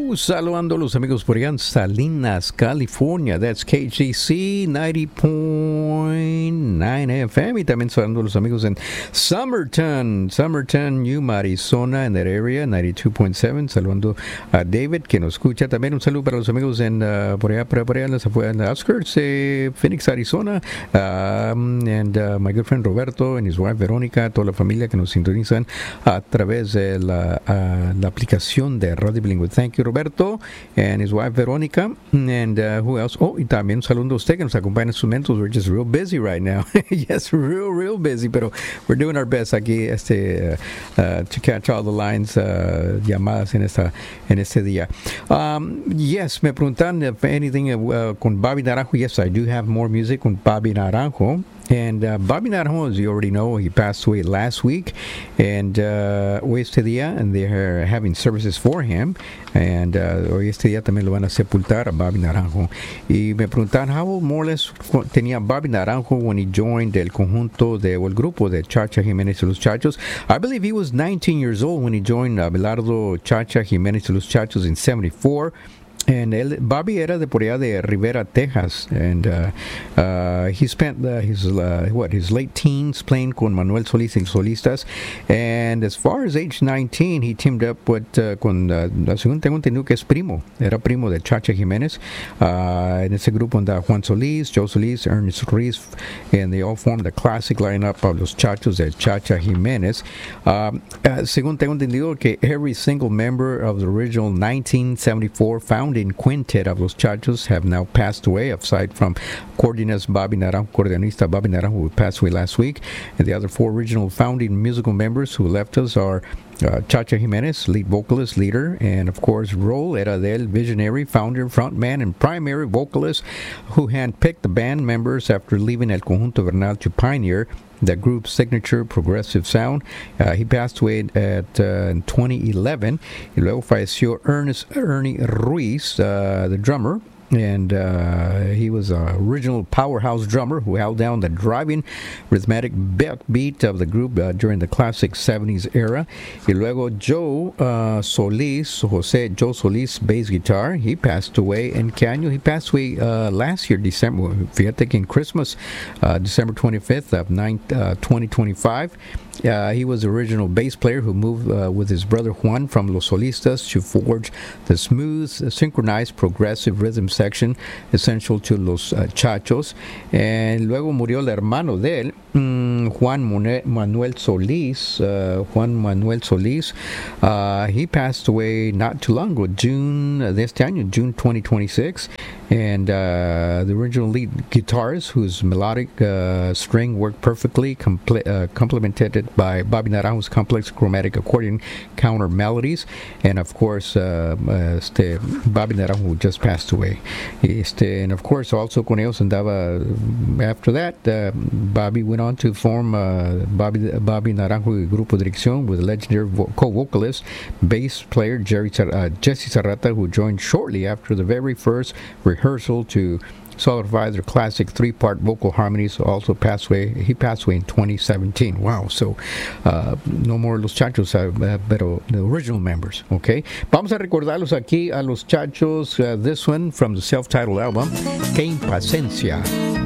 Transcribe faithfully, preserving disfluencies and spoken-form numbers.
saludando a los amigos por allá en Salinas, California. That's K G C ninety point nine F M. Y también saludando a los amigos en Somerton, Somerton, Yuma, Arizona, en that area, ninety-two point seven. Saludando a David, que nos escucha. También un saludo para los amigos en uh, por allá, por allá, en las afueras, en the outskirts, eh, Phoenix, Arizona. Um, and uh, my good friend Roberto and his wife Verónica, toda la familia que nos sintonizan a través de la, uh, la aplicación de Radio Bilingüe. Thank you, Roberto, and his wife Verónica. And uh, who else? Oh, y también un saludo a usted que nos acompaña en sus momentos. We're just real busy right now. Yes, real, real busy, pero we're doing our best aquí este, uh, uh, to catch all the lines, uh, llamadas en, esta, en este día. Um, yes, me preguntan if anything uh, con Bobby Naranjo. Yes, I do have more music con Bobby Naranjo. And uh, Bobby Naranjo, as you already know, he passed away last week, and uh, hoy este día, and they're having services for him, and uh, hoy este día también lo van a sepultar a Bobby Naranjo. Y me preguntan how more or less tenía Bobby Naranjo when he joined el conjunto de, o el grupo de Chacha Jiménez y los Chachos. I believe he was nineteen years old when he joined Abelardo Chacha Jiménez y los Chachos in seventy-four. And él, Bobby era de por allá de Rivera, Texas, and uh, uh, he spent uh, his uh, what his late teens playing con Manuel Solís y Solistas. And as far as age nineteen, he teamed up with uh, con, uh, según tengo entendido que es primo, era primo de Chacha Jiménez. Uh, en ese grupo anda Juan Solís, Joe Solís, Ernest Ruiz, and they all formed the classic lineup of los Chachos de Chacha Jiménez. Um, uh, según tengo entendido que every single member of the original nineteen seventy-four founding quintet of Los Chachos have now passed away, aside from Cordinas Bobby Naranjo, Cordianista Bobby Naranjo, who passed away last week. And the other four original founding musical members who left us are uh, Chacha Jiménez, lead vocalist, leader, and of course, Rol era del visionary, founder, frontman, and primary vocalist who handpicked the band members after leaving El Conjunto Vernal to pioneer the group's signature progressive sound. Uh, he passed away at uh, in twenty eleven. Y luego falleció Ernest Ernie Ruiz, uh, the drummer. And uh, he was an original powerhouse drummer who held down the driving rhythmic beat of the group uh, during the classic seventies era. Y luego Joe uh, Solís, José Joe Solís, bass guitar. He passed away in ¿qué año? He passed away uh, last year, December. Fíjate que in Christmas, uh, December twenty-fifth of twenty twenty-five. Uh, he was the original bass player who moved uh, with his brother Juan from Los Solistas to forge the smooth, synchronized, progressive rhythm section essential to Los uh, Chachos. And luego murió el hermano de él, mm, Juan Mone- Manuel Solís. Uh, Juan Manuel Solís. Uh, he passed away not too long ago, June de este año, June twenty twenty-six. And uh, the original lead guitarist, whose melodic uh, string worked perfectly, compl- uh, complemented by Bobby Naranjo's complex chromatic accordion counter melodies. And of course, uh, uh, este, Bobby Naranjo just passed away. Este, and of course, also con ellos andaba, after that, uh, Bobby went on to form uh, Bobby, Bobby Naranjo Grupo Dirección with legendary vo- co-vocalist, bass player Jerry, uh, Jesse Serrata, who joined shortly after the very first rehearsal to solidify their classic three-part vocal harmonies. Also passed away. He passed away in twenty seventeen. Wow. So uh, no more Los Chachos, uh, pero the original members. Okay. Vamos a recordarlos aquí a Los Chachos. Uh, this one from the self-titled album, Que Impaciencia.